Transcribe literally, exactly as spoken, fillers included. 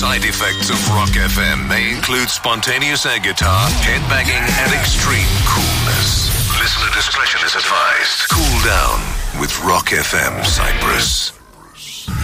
Side effects of Rock F M may include spontaneous air guitar, headbanging, and extreme coolness. Listener discretion is advised. Cool down with Rock F M Cyprus.